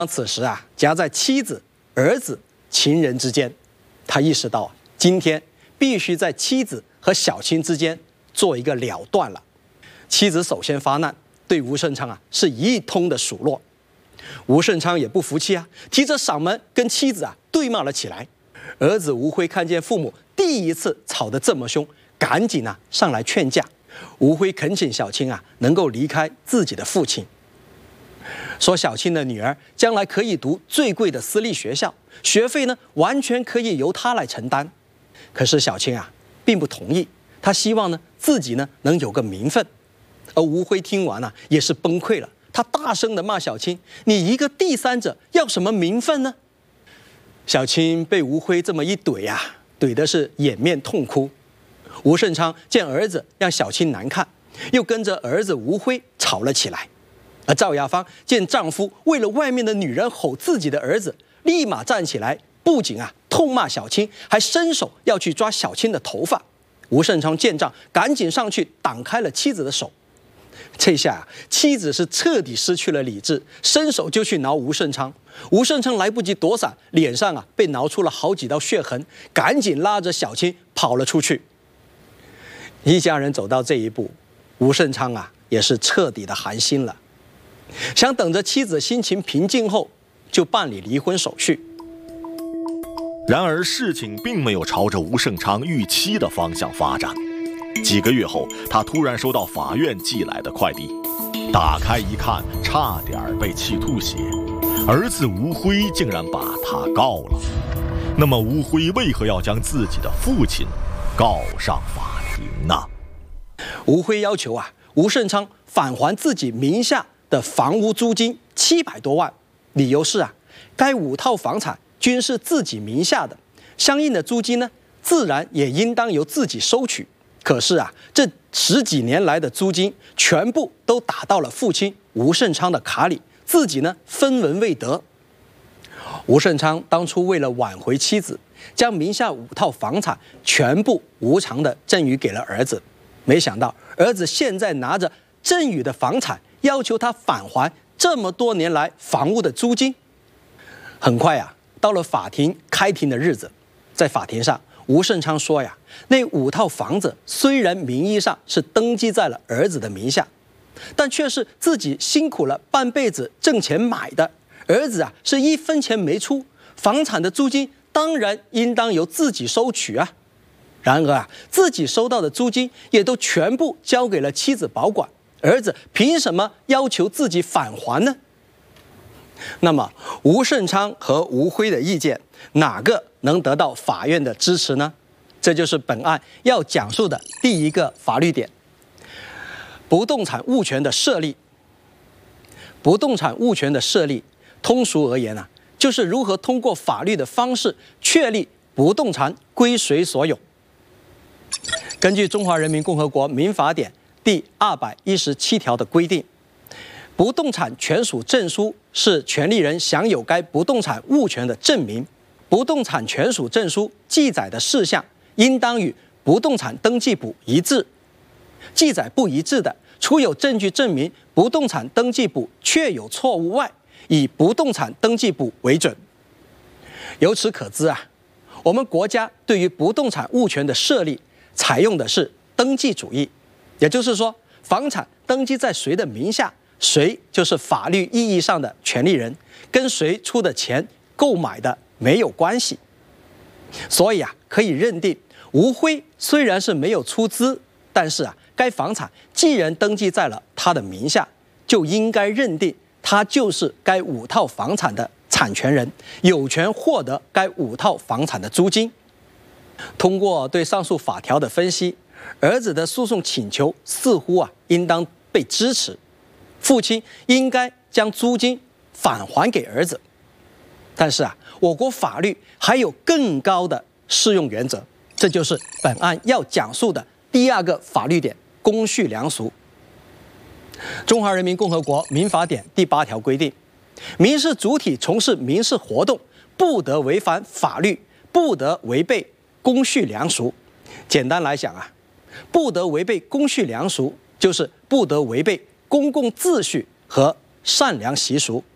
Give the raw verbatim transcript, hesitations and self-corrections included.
此时啊，夹在妻子、儿子、情人之间，他意识到啊，今天必须在妻子和小青之间做一个了断了。妻子首先发难，对吴胜昌啊是一通的数落。吴胜昌也不服气啊，提着嗓门跟妻子啊对骂了起来。儿子吴辉看见父母第一次吵得这么凶，赶紧啊上来劝架。吴辉恳请小青啊能够离开自己的父亲，说小青的女儿将来可以读最贵的私立学校，学费呢完全可以由她来承担。可是小青啊并不同意，她希望呢自己呢能有个名分。而吴辉听完啊也是崩溃了，他大声地骂小青：“你一个第三者要什么名分呢？”小青被吴辉这么一怼啊，怼的是掩面痛哭。吴胜昌见儿子让小青难看，又跟着儿子吴辉吵了起来。而赵雅芳见丈夫为了外面的女人吼自己的儿子，立马站起来，不仅啊痛骂小青，还伸手要去抓小青的头发。吴胜昌见状，赶紧上去挡开了妻子的手。这下啊，妻子是彻底失去了理智，伸手就去挠吴胜昌。吴胜昌来不及躲闪，脸上啊被挠出了好几道血痕，赶紧拉着小青跑了出去。一家人走到这一步，吴胜昌啊也是彻底的寒心了，想等着妻子心情平静后就办理离婚手续。 然而事情并没有朝着吴胜昌预期的方向发展。几个月后，他突然收到法院寄来的快递，打开一看，差点被气吐血。儿子吴辉竟然把他告了。那么吴辉为何要将自己的父亲告上法庭呢？ 吴辉要求啊，吴胜昌返还自己名下的房屋租金七百多万，理由是啊，该五套房产均是自己名下的，相应的租金呢，自然也应当由自己收取。可是啊，这十几年来的租金全部都打到了父亲吴胜昌的卡里，自己呢分文未得。吴胜昌当初为了挽回妻子，将名下五套房产全部无偿的赠与给了儿子，没想到儿子现在拿着赠与的房产要求他返还这么多年来房屋的租金。很快啊，到了法庭开庭的日子，在法庭上，吴胜昌说呀，那五套房子虽然名义上是登记在了儿子的名下，但却是自己辛苦了半辈子挣钱买的，儿子啊是一分钱没出，房产的租金当然应当由自己收取啊。然而啊，自己收到的租金也都全部交给了妻子保管，儿子凭什么要求自己返还呢？那么吴胜昌和吴辉的意见哪个能得到法院的支持呢？这就是本案要讲述的第一个法律点：不动产物权的设立。不动产物权的设立，通俗而言啊，就是如何通过法律的方式确立不动产归谁所有。根据《中华人民共和国民法典》第二百一十七条的规定，不动产权属证书是权利人享有该不动产物权的证明。不动产权属证书记载的事项应当与不动产登记簿一致，记载不一致的，除有证据证明不动产登记簿确有错误外，以不动产登记簿为准。由此可知啊，我们国家对于不动产物权的设立采用的是登记主义，也就是说，房产登记在谁的名下，谁就是法律意义上的权利人，跟谁出的钱购买的没有关系。所以啊，可以认定吴辉虽然是没有出资，但是啊，该房产既然登记在了他的名下，就应该认定他就是该五套房产的产权人，有权获得该五套房产的租金。通过对上述法条的分析，儿子的诉讼请求似乎啊应当被支持，父亲应该将租金返还给儿子。但是啊，我国法律还有更高的适用原则，这就是本案要讲述的第二个法律点：公序良俗。中华人民共和国民法典第八条规定，民事主体从事民事活动，不得违反法律，不得违背公序良俗。简单来讲啊，不得违背公序良俗，就是不得违背公共秩序和善良习俗。